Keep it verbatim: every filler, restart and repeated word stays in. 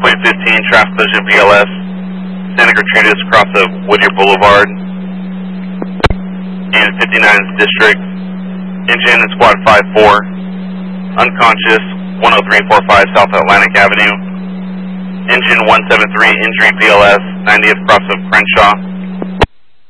Queen fifteen, traffic collision V L S, Santa Gertrudis, across of Whittier Boulevard, in fifty-ninth District. Engine in squad five four, unconscious, one oh three four five South Atlantic Avenue. Engine one seven three, injury V L S, ninetieth cross of Crenshaw.